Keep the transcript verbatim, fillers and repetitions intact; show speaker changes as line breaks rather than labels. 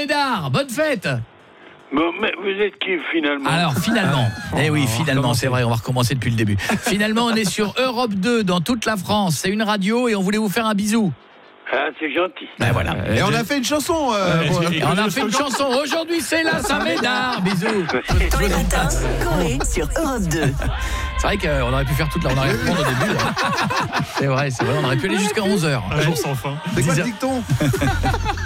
Médard, bonne fête.
Bon, mais vous êtes qui finalement?
Alors finalement, eh oui, finalement, c'est vrai, on va recommencer depuis le début. Finalement, on est sur Europe deux dans toute la France. C'est une radio et on voulait vous faire un bisou.
Ah, c'est gentil.
Ben voilà.
Et on a fait une chanson. Euh, pour-
Et on a fait une chanson. Aujourd'hui, c'est la Saint-Médard. Bisous.
Tous les matins, Corée sur Europe deux.
C'est vrai qu'on aurait pu faire toute la... On aurait pu répondre au début. Hein. C'est vrai, c'est vrai. On aurait pu aller jusqu'à onze heures.
Un jour sans fin.
C'est quoi le
dix heures.
dicton?